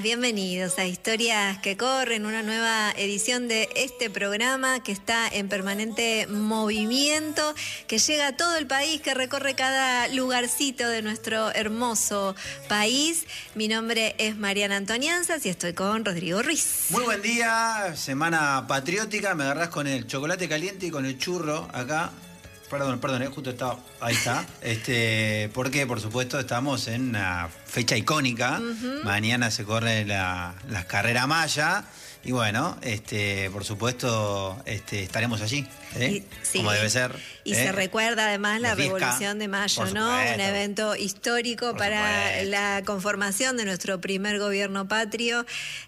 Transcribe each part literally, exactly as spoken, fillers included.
Bienvenidos a Historias que Corren, una nueva edición de este programa que está en permanente movimiento, que llega a todo el país, que recorre cada lugarcito de nuestro hermoso país. Mi nombre es Mariana Antonianzas y estoy con Rodrigo Ruiz. Muy buen día, semana patriótica, me agarrás con el chocolate caliente y con el churro acá. Perdón, perdón, eh, justo estaba, ahí está. Este, porque, por supuesto, estamos en una fecha icónica. Uh-huh. Mañana se corre la, la carrera maya. Y bueno, este, por supuesto, este, estaremos allí, ¿eh? Y, sí, como debe ser. Y ¿eh? se recuerda además la Revolución de Mayo, ¿no? Un evento histórico para supuesto. la conformación de nuestro primer gobierno patrio.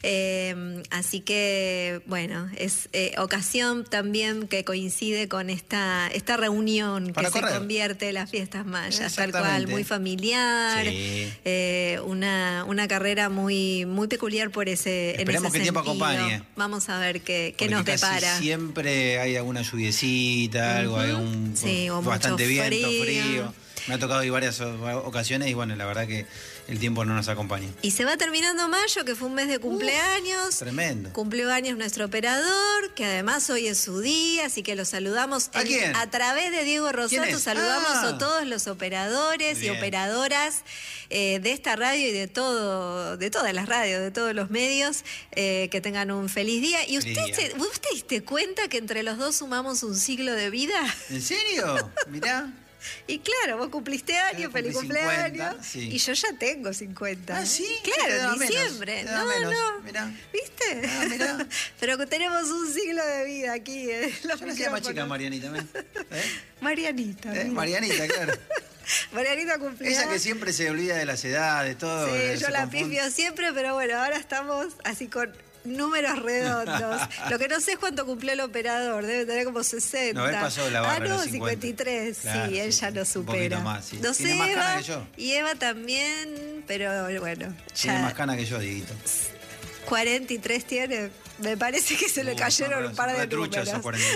Eh, así que, bueno, es eh, ocasión también que coincide con esta, esta reunión para que correr. se convierte en las fiestas mayas, tal cual, muy familiar. Sí. Eh, una, una carrera muy, muy peculiar por ese, en ese Esperemos que el tiempo acompañe. Vamos a ver qué, qué nos casi depara. Siempre hay alguna lluviecita, algo, uh-huh. hay un sí, o bastante mucho viento, frío. frío. Me ha tocado ir varias ocasiones y bueno, la verdad que el tiempo no nos acompaña. Y se va terminando mayo, que fue un mes de cumpleaños. Uh, tremendo. Cumplió años nuestro operador, que además hoy es su día, así que lo saludamos. ¿A en, quién? A través de Diego Rosato saludamos ah. a todos los operadores y operadoras eh, de esta radio y de todo, de todas las radios, de todos los medios, eh, que tengan un feliz día. ¿Y usted, día. Se, usted te cuenta que entre los dos sumamos un siglo de vida? ¿En serio? Mirá. Y claro, vos cumpliste años, feliz cumpleaños. Sí. Y yo ya tengo cincuenta. Ah, sí. Claro, en diciembre. No, menos. no. Mirá. ¿Viste? Ah, mirá. Pero que tenemos un siglo de vida aquí. Eh, yo no se llama chica Marianita, ¿eh? Marianita. ¿Eh? Marianita, claro. Marianita cumplió. Esa que siempre se olvida de las edades, de todo. Sí, yo la pifio siempre, pero bueno, ahora estamos así con números redondos. Lo que no sé es cuánto cumplió el operador. Debe tener como sesenta. No, él pasó la barra. Ah, no, los cincuenta y tres. Claro, sí, él sí, ya lo supera. Un poquito más, sí. No sé, Tiene más Eva, cana que yo. Y Eva también, pero bueno. Tiene ya más cana que yo, Dieguito. cuarenta y tres tiene. Me parece que se le cayeron un par de números.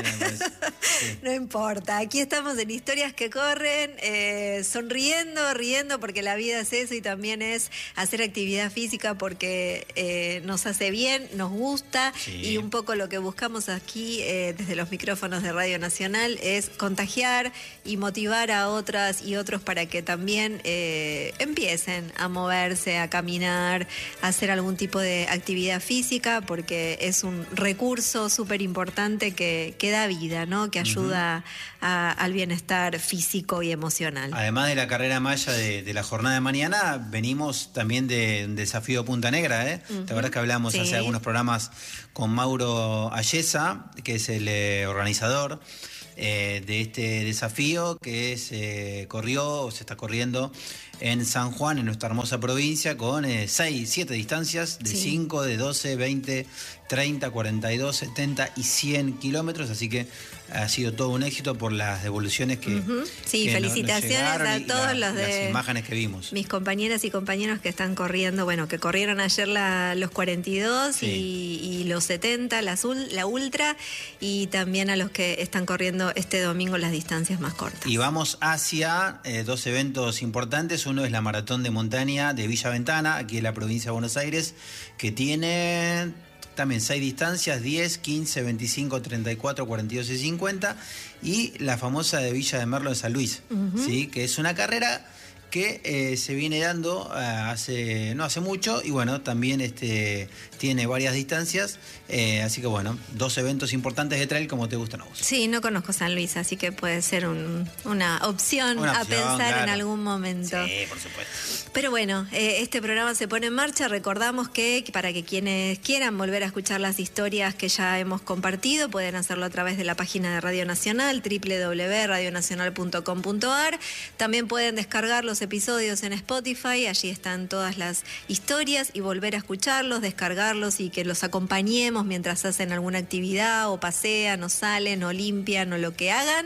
Sí. No importa, aquí estamos en Historias que Corren, eh, sonriendo, riendo, porque la vida es eso y también es hacer actividad física porque eh, nos hace bien, nos gusta, sí. Y un poco lo que buscamos aquí eh, desde los micrófonos de Radio Nacional es contagiar y motivar a otras y otros para que también eh, empiecen a moverse, a caminar, a hacer algún tipo de actividad física, porque es un recurso súper importante que, que da vida, ¿no? Que ayuda uh-huh. a, al bienestar físico y emocional. Además de la carrera maya de, de la jornada de mañana, venimos también de un desafío Punta Negra, ¿eh? Uh-huh. La verdad es que hablamos sí. hace algunos programas con Mauro Ayesa, que es el eh, organizador eh, de este desafío que se corrió, o se está corriendo en San Juan, en nuestra hermosa provincia, con eh, seis, siete distancias de sí. cinco, de doce, veinte, treinta, cuarenta y dos, setenta y cien kilómetros, así que ha sido todo un éxito por las devoluciones que uh-huh. Sí, que felicitaciones nos, nos a todos la, los de las imágenes que vimos. Mis compañeras y compañeros que están corriendo, bueno, que corrieron ayer la, los cuarenta y dos sí. y, y los setenta, la, la ultra, y también a los que están corriendo este domingo las distancias más cortas. Y vamos hacia eh, dos eventos importantes. Uno es la Maratón de Montaña de Villa Ventana, aquí en la provincia de Buenos Aires, que tiene también seis distancias, diez, quince, veinticinco, treinta y cuatro, cuarenta y dos y cincuenta, y la famosa de Villa de Merlo de San Luis, uh-huh. ¿sí? Que es una carrera que eh, se viene dando uh, hace no hace mucho y bueno, también este tiene varias distancias, eh, así que bueno, dos eventos importantes de trail como te gustan a vos. Sí, no conozco San Luis, así que puede ser un, una, opción una opción a pensar claro. en algún momento. Sí, por supuesto. Pero bueno, eh, este programa se pone en marcha. Recordamos que para que quienes quieran volver a escuchar las historias que ya hemos compartido, pueden hacerlo a través de la página de Radio Nacional, doble u doble u doble u punto radio nacional punto com punto a r. También pueden descargar los episodios en Spotify, allí están todas las historias, y volver a escucharlos, descargarlos y que los acompañemos mientras hacen alguna actividad o pasean o salen o limpian o lo que hagan.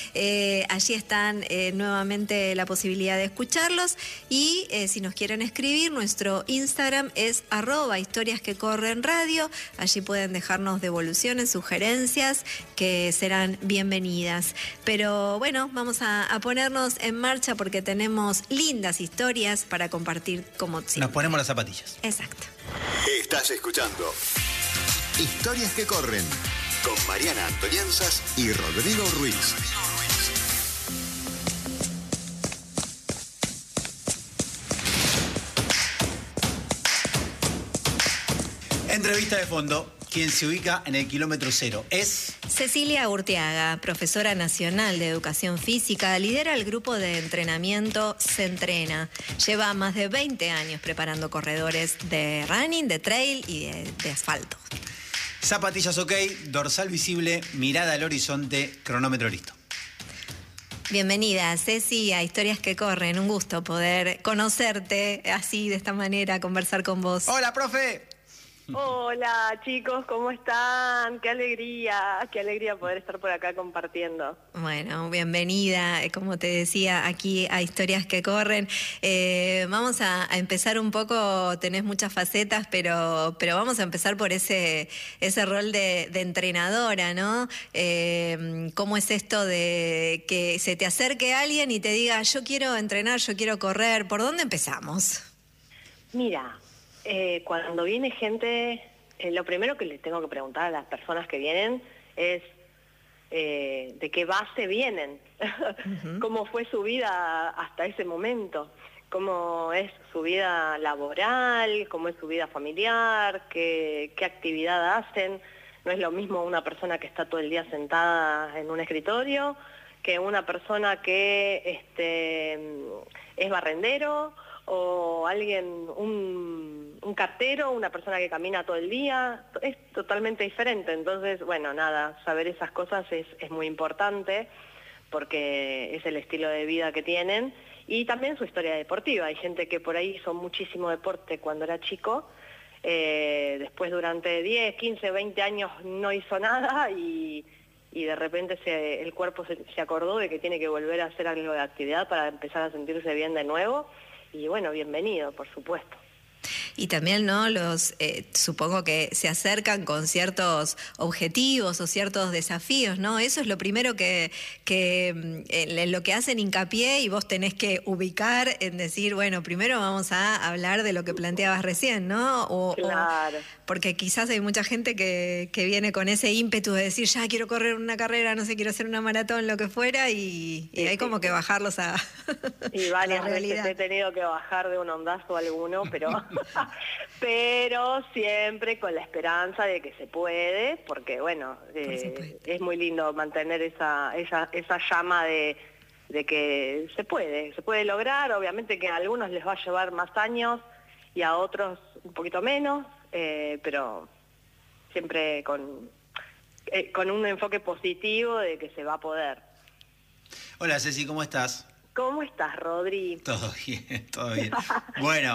Eh, allí están eh, nuevamente la posibilidad de escucharlos, y eh, si nos quieren escribir, nuestro Instagram es arroba historias que corren radio. Allí pueden dejarnos devoluciones, sugerencias que serán bienvenidas. Pero bueno, vamos a, a ponernos en marcha porque tenemos tenemos lindas historias para compartir como siempre. Nos ponemos las zapatillas. Exacto. Estás escuchando Historias que corren con Mariana Antonianzas y Rodrigo Ruiz. Entrevista de fondo. Quien se ubica en el kilómetro cero es... Cecilia Urteaga, profesora nacional de Educación Física, lidera el grupo de entrenamiento Se Entrena. Lleva más de veinte años preparando corredores de running, de trail y de, de asfalto. Zapatillas ok, dorsal visible, mirada al horizonte, cronómetro listo. Bienvenida, Ceci, a Historias que Corren. Un gusto poder conocerte así, de esta manera, conversar con vos. ¡Hola, profe! Hola chicos, ¿cómo están? Qué alegría, qué alegría poder estar por acá compartiendo. Bueno, bienvenida, como te decía, aquí a Historias que Corren. Eh, vamos a, a empezar un poco, tenés muchas facetas, pero, pero vamos a empezar por ese, ese rol de, de entrenadora, ¿no? Eh, ¿Cómo es esto de que se te acerque alguien y te diga, yo quiero entrenar, yo quiero correr? ¿Por dónde empezamos? Mira... Eh, cuando viene gente, eh, lo primero que les tengo que preguntar a las personas que vienen es eh, de qué base vienen, uh-huh. Cómo fue su vida hasta ese momento, cómo es su vida laboral, cómo es su vida familiar, qué, qué actividad hacen. No es lo mismo una persona que está todo el día sentada en un escritorio que una persona que este, es barrendero, o alguien, un, un cartero, una persona que camina todo el día, es totalmente diferente. Entonces, bueno, nada, saber esas cosas es, es muy importante porque es el estilo de vida que tienen y también su historia deportiva. Hay gente que por ahí hizo muchísimo deporte cuando era chico, eh, después durante diez, quince, veinte años no hizo nada y, y de repente se, el cuerpo se, se acordó de que tiene que volver a hacer algo de actividad para empezar a sentirse bien de nuevo. Y bueno, bienvenido, por supuesto. Y también, ¿no? Los eh, supongo que se acercan con ciertos objetivos o ciertos desafíos, ¿no? Eso es lo primero que, que en lo que hacen hincapié y vos tenés que ubicar en decir, bueno, primero vamos a hablar de lo que planteabas recién, ¿no? O, claro. O, porque quizás hay mucha gente que, que viene con ese ímpetu de decir, ya quiero correr una carrera, no sé, quiero hacer una maratón, lo que fuera, y, y sí, hay sí, como sí. que bajarlos a, y varias a la realidad. Veces he tenido que bajar de un ondazo alguno, pero... pero siempre con la esperanza de que se puede, porque bueno, eh, es muy lindo mantener esa, esa, esa llama de, de que se puede, se puede lograr. Obviamente que a algunos les va a llevar más años y a otros un poquito menos, eh, pero siempre con, eh, con un enfoque positivo de que se va a poder. Hola Ceci, ¿cómo estás? ¿Cómo estás, Rodri? Todo bien, todo bien. Bueno.